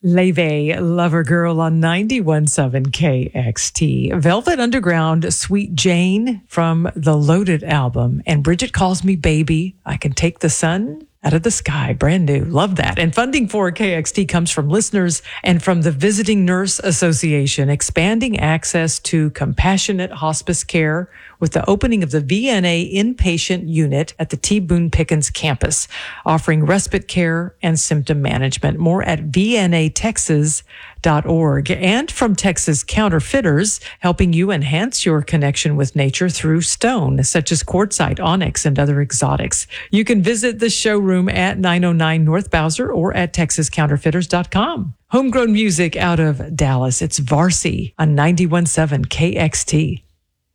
Leve, Lover Girl on 91.7 KXT. Velvet Underground, Sweet Jane from the Loaded album. And Bridget Calls Me Baby. I Can Take the Sun Out of the Sky. Brand new. Love that. And funding for KXT comes from listeners and from the Visiting Nurse Association, expanding access to compassionate hospice care with the opening of the VNA inpatient unit at the T. Boone Pickens campus, offering respite care and symptom management. More at vnatexas.org. And from Texas Counterfeiters, helping you enhance your connection with nature through stone, such as quartzite, onyx, and other exotics. You can visit the showroom at 909 North Bowser or at texascounterfeiters.com. Homegrown music out of Dallas. It's Varsity on 91.7 KXT.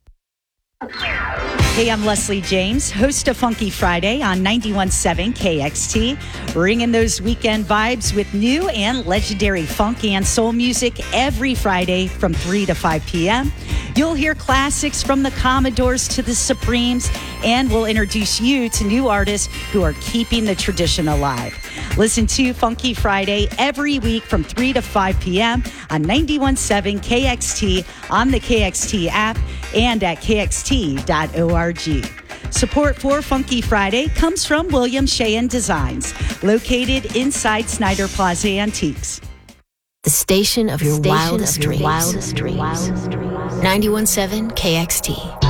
Hey, I'm Leslie James, host of Funky Friday on 91.7 KXT, bringing those weekend vibes with new and legendary funk and soul music every Friday from 3 to 5 p.m. You'll hear classics from the Commodores to the Supremes, and we'll introduce you to new artists who are keeping the tradition alive. Listen to Funky Friday every week from 3 to 5 p.m. on 91.7 KXT, on the KXT app, and at kxt.org. Support for Funky Friday comes from William Sheehan Designs, located inside Snyder Plaza Antiques. The station of your wildest dreams. 91.7 KXT.